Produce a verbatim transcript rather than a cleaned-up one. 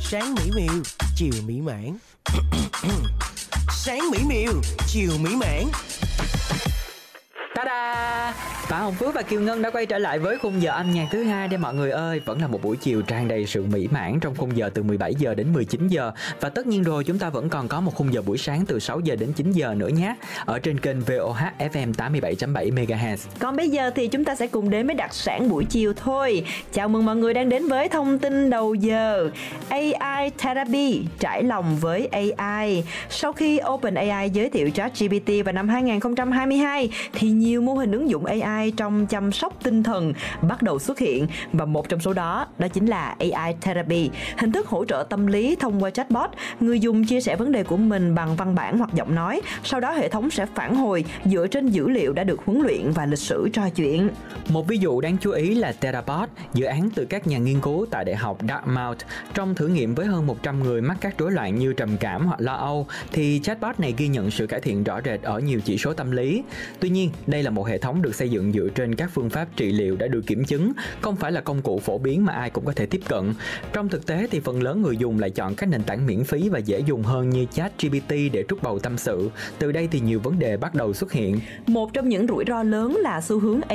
Sáng mỹ miều, chiều mỹ mãn. Sáng mỹ miều, chiều mỹ mãn. Ta-da! Phạm Hồng Phước và Kiều Ngân đã quay trở lại với khung giờ âm nhạc thứ hai đây mọi người ơi. Vẫn là một buổi chiều tràn đầy sự mỹ mãn trong khung giờ từ mười bảy giờ đến mười chín giờ. Và tất nhiên rồi, chúng ta vẫn còn có một khung giờ buổi sáng từ sáu giờ đến chín giờ nữa nhé, ở trên kênh vê o hát ép em tám mươi bảy chấm bảy mê ga héc. Còn bây giờ thì chúng ta sẽ cùng đến với đặc sản buổi chiều thôi. Chào mừng mọi người đang đến với thông tin đầu giờ. a i Therapy trải lòng với a i. Sau khi OpenAI giới thiệu ChatGPT vào năm hai không hai hai thì nhiều mô hình ứng dụng a i trong chăm sóc tinh thần bắt đầu xuất hiện, và một trong số đó đó chính là a i Therapy, hình thức hỗ trợ tâm lý thông qua chatbot. Người dùng chia sẻ vấn đề của mình bằng văn bản hoặc giọng nói, sau đó hệ thống sẽ phản hồi dựa trên dữ liệu đã được huấn luyện và lịch sử trò chuyện. Một ví dụ đáng chú ý là Therabot, dự án từ các nhà nghiên cứu tại Đại học Dartmouth. Trong thử nghiệm với hơn một trăm người mắc các rối loạn như trầm cảm hoặc lo âu, thì chatbot này ghi nhận sự cải thiện rõ rệt ở nhiều chỉ số tâm lý. Tuy nhiên, đây là một hệ thống được xây dựng dựa trên các phương pháp trị liệu đã được kiểm chứng, không phải là công cụ phổ biến mà ai cũng có thể tiếp cận. Trong thực tế thì phần lớn người dùng lại chọn các nền tảng miễn phí và dễ dùng hơn như ChatGPT để trút bầu tâm sự. Từ đây thì nhiều vấn đề bắt đầu xuất hiện. Một trong những rủi ro lớn là xu hướng